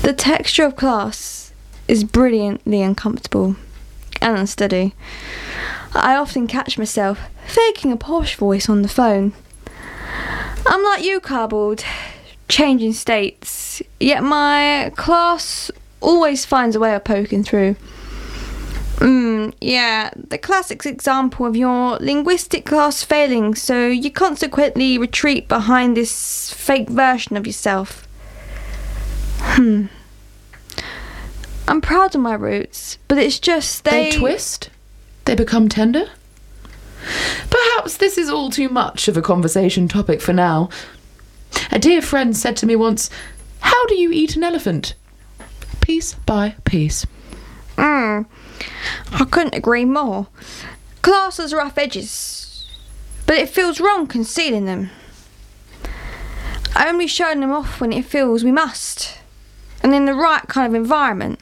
The texture of class is brilliantly uncomfortable and unsteady. I often catch myself faking a posh voice on the phone. I'm like you, Cardboard, changing states, yet my class always finds a way of poking through. Yeah, the classic example of your linguistic class failing, so you consequently retreat behind this fake version of yourself. I'm proud of my roots, but it's just They twist? They become tender? Perhaps this is all too much of a conversation topic for now. A dear friend said to me once, "How do you eat an elephant?" Piece by piece. I couldn't agree more. Class has rough edges, but it feels wrong concealing them. Only showing them off when it feels we must, and in the right kind of environment.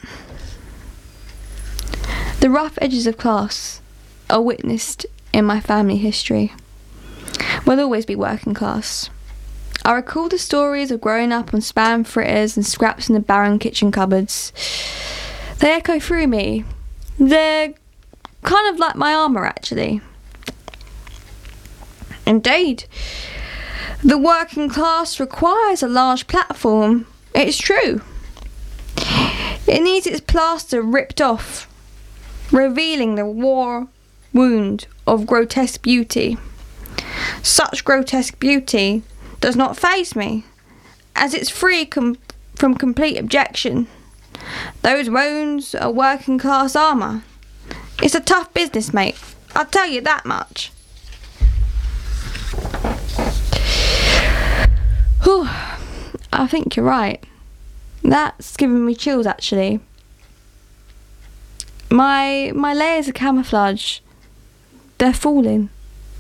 The rough edges of class are witnessed in my family history. We'll always be working class. I recall the stories of growing up on spam fritters and scraps in the barren kitchen cupboards. They echo through me. They're kind of like my armour, actually. Indeed. The working class requires a large platform. It's true. It needs its plaster ripped off, revealing the war wound of grotesque beauty. Such grotesque beauty does not faze me, as it's free from complete objection. Those wounds are working class armour. It's a tough business, mate. I'll tell you that much. Whew, I think you're right. That's giving me chills, actually. My layers of camouflage, they're falling.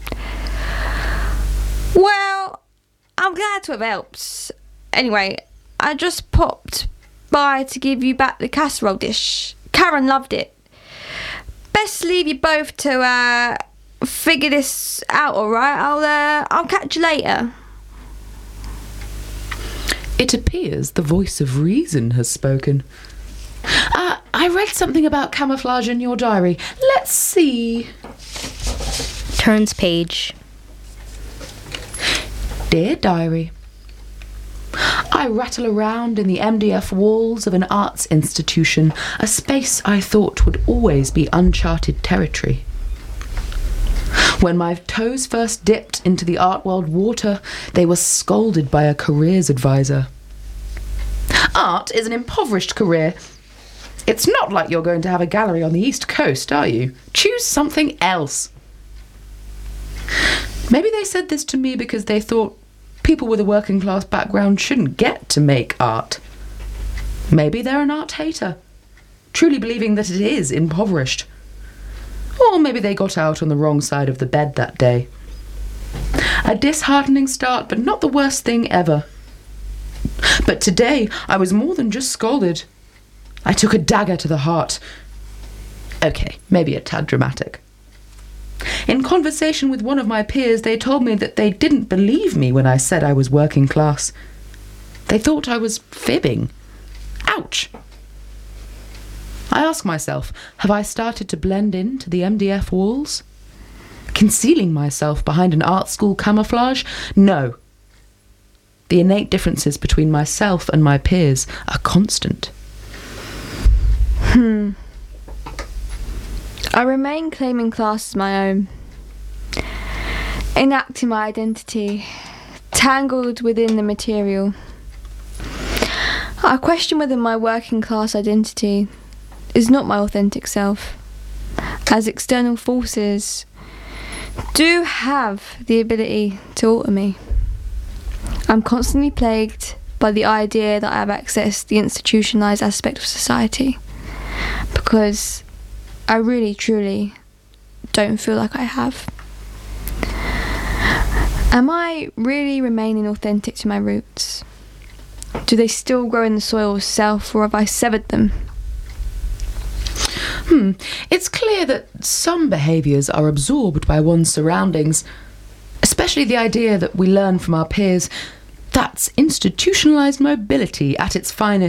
Well, I'm glad to have helped. Anyway, I just popped by to give you back the casserole dish. Karen loved it. Best leave you both to figure this out, alright? I'll catch you later. It appears the voice of reason has spoken. I read something about camouflage in your diary. Let's see. Turns page. Dear Diary, I rattle around in the MDF walls of an arts institution, a space I thought would always be uncharted territory. When my toes first dipped into the art world water, they were scolded by a careers advisor. Art is an impoverished career. It's not like you're going to have a gallery on the East Coast, are you? Choose something else. Maybe they said this to me because they thought people with a working class background shouldn't get to make art. Maybe they're an art hater, truly believing that it is impoverished. Or maybe they got out on the wrong side of the bed that day. A disheartening start, but not the worst thing ever. But today I was more than just scolded. I took a dagger to the heart. Okay, maybe a tad dramatic. In conversation with one of my peers, they told me that they didn't believe me when I said I was working class. They thought I was fibbing. Ouch! I ask myself, have I started to blend into the MDF walls? Concealing myself behind an art school camouflage? No. The innate differences between myself and my peers are constant. I remain claiming class as my own, enacting my identity, tangled within the material. I question whether my working class identity is not my authentic self, as external forces do have the ability to alter me. I'm constantly plagued by the idea that I have accessed the institutionalised aspect of society, because I really, truly don't feel like I have. Am I really remaining authentic to my roots? Do they still grow in the soil of self, or have I severed them? It's clear that some behaviours are absorbed by one's surroundings, especially the idea that we learn from our peers. That's institutionalised mobility at its finest.